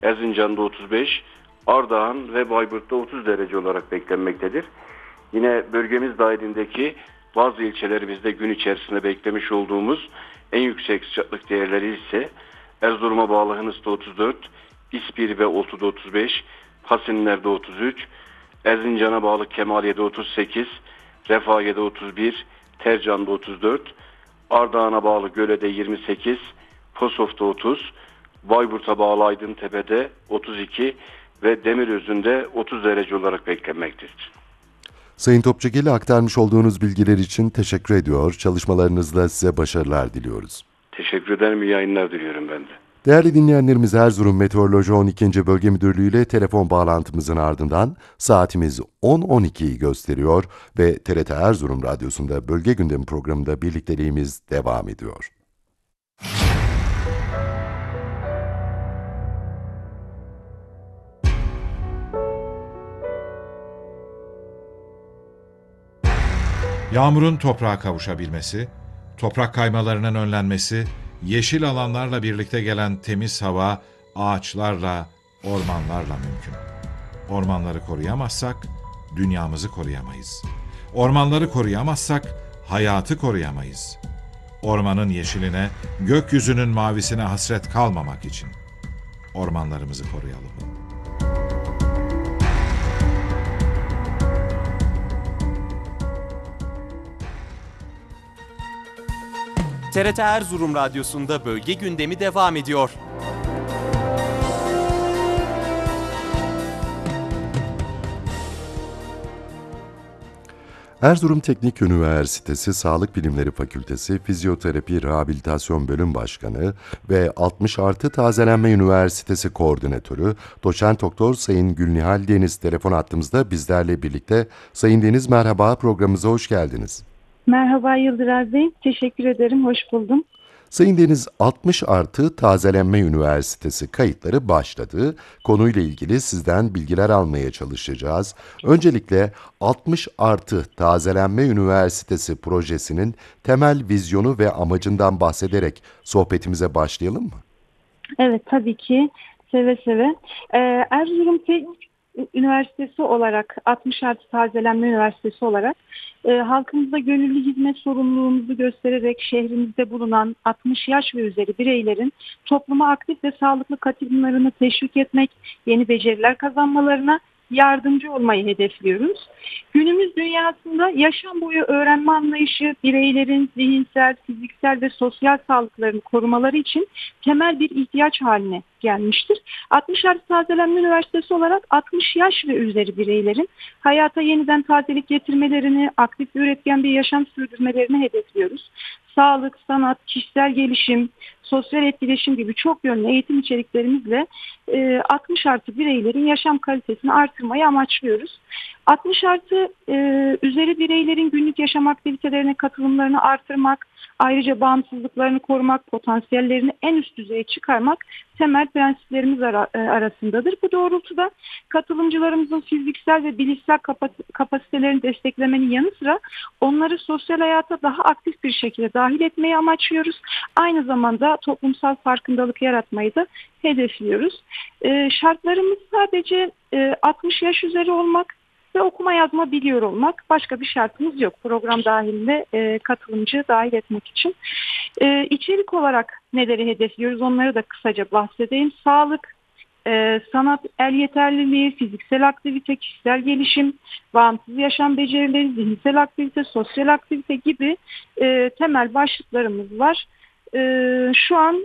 Erzincan'da 35, Ardahan ve Bayburt'ta 30 derece olarak beklenmektedir. Yine bölgemiz dahilindeki bazı ilçelerimizde gün içerisinde beklemiş olduğumuz en yüksek sıcaklık değerleri ise Erzurum'a bağlı Hınıs'ta 34, İspir ve Oltu'da 35, Pasinler'de 33, Erzincan'a bağlı Kemaliye'de 38, Refahiye'de 31, Tercan'da 34, Ardahan'a bağlı Göle'de 28, Posof'ta 30, Bayburt'a bağlı Aydıntepe'de 32 ve Demirözü'nde 30 derece olarak beklenmektedir. Sayın Topçagil'e aktarmış olduğunuz bilgiler için teşekkür ediyor. Çalışmalarınızda size başarılar diliyoruz. Teşekkür ederim. İyi yayınlar diliyorum ben de. Değerli dinleyenlerimiz, Erzurum Meteoroloji 12. Bölge Müdürlüğü ile telefon bağlantımızın ardından saatimiz 10.12'yi gösteriyor ve TRT Erzurum Radyosu'nda Bölge Gündemi programında birlikteliğimiz devam ediyor. Yağmurun toprağa kavuşabilmesi, toprak kaymalarının önlenmesi, yeşil alanlarla birlikte gelen temiz hava, ağaçlarla, ormanlarla mümkün. Ormanları koruyamazsak, dünyamızı koruyamayız. Ormanları koruyamazsak, hayatı koruyamayız. Ormanın yeşiline, gökyüzünün mavisine hasret kalmamak için ormanlarımızı koruyalım. TRT Erzurum Radyosu'nda bölge gündemi devam ediyor. Erzurum Teknik Üniversitesi Sağlık Bilimleri Fakültesi Fizyoterapi Rehabilitasyon Bölüm Başkanı ve 60+ Tazelenme Üniversitesi Koordinatörü Doçent Doktor Sayın Gülnihal Deniz telefon hattımızda bizlerle birlikte. Sayın Deniz, merhaba, programımıza hoş geldiniz. Merhaba Yıldıray Bey, teşekkür ederim, hoş buldum. Sayın Deniz, 60+ Tazelenme Üniversitesi kayıtları başladı. Konuyla ilgili sizden bilgiler almaya çalışacağız. Öncelikle 60+ Tazelenme Üniversitesi projesinin temel vizyonu ve amacından bahsederek sohbetimize başlayalım mı? Evet, tabii ki, seve seve. Erzurum Teknik Üniversitesi olarak, 60+ Tazelenme Üniversitesi olarak halkımıza gönüllü hizmet sorumluluğumuzu göstererek şehrimizde bulunan 60 yaş ve üzeri bireylerin topluma aktif ve sağlıklı katılımlarını teşvik etmek, yeni beceriler kazanmalarına yardımcı olmayı hedefliyoruz. Günümüz dünyasında yaşam boyu öğrenme anlayışı bireylerin zihinsel, fiziksel ve sosyal sağlıklarını korumaları için temel bir ihtiyaç haline gelmiştir. 60+ Tazelenme Üniversitesi olarak 60 yaş ve üzeri bireylerin hayata yeniden tazelik getirmelerini, aktif ve üretken bir yaşam sürdürmelerini hedefliyoruz. Sağlık, sanat, kişisel gelişim, sosyal etkileşim gibi çok yönlü eğitim içeriklerimizle 60+ bireylerin yaşam kalitesini artırmayı amaçlıyoruz. 60+ üzeri bireylerin günlük yaşam aktivitelerine katılımlarını artırmak, ayrıca bağımsızlıklarını korumak, potansiyellerini en üst düzeye çıkarmak temel prensiplerimiz arasındadır. Bu doğrultuda katılımcılarımızın fiziksel ve bilişsel kapasitelerini desteklemenin yanı sıra onları sosyal hayata daha aktif bir şekilde dahil etmeyi amaçlıyoruz. Aynı zamanda toplumsal farkındalık yaratmayı da hedefliyoruz. Şartlarımız sadece 60 yaş üzeri olmak ve okuma yazma biliyor olmak. Başka bir şartımız yok. Program dahilinde katılımcı dahil etmek için. İçerik olarak neleri hedefliyoruz? Onları da kısaca bahsedeyim. Sağlık, sanat, el yeterliliği, fiziksel aktivite, kişisel gelişim, bağımsız yaşam becerileri, zihinsel aktivite, sosyal aktivite gibi temel başlıklarımız var. Şu an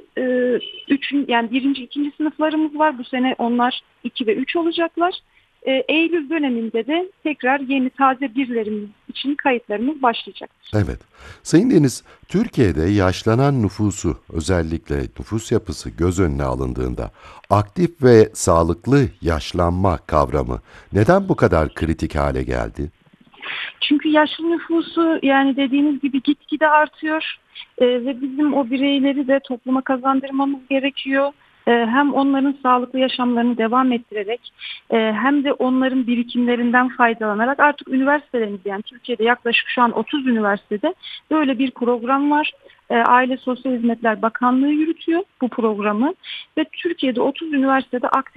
birinci, ikinci sınıflarımız var. Bu sene onlar 2 ve 3 olacaklar. Eylül döneminde de tekrar yeni taze birlerimiz için kayıtlarımız başlayacaktır. Evet. Sayın Deniz, Türkiye'de yaşlanan nüfusu, özellikle nüfus yapısı göz önüne alındığında aktif ve sağlıklı yaşlanma kavramı neden bu kadar kritik hale geldi? Çünkü yaşlı nüfusu, yani dediğiniz gibi, gitgide artıyor ve bizim o bireyleri de topluma kazandırmamız gerekiyor. Hem onların sağlıklı yaşamlarını devam ettirerek hem de onların birikimlerinden faydalanarak artık üniversitelerimiz, yani Türkiye'de yaklaşık şu an 30 üniversitede böyle bir program var. Aile Sosyal Hizmetler Bakanlığı yürütüyor bu programı ve Türkiye'de 30 üniversitede aktif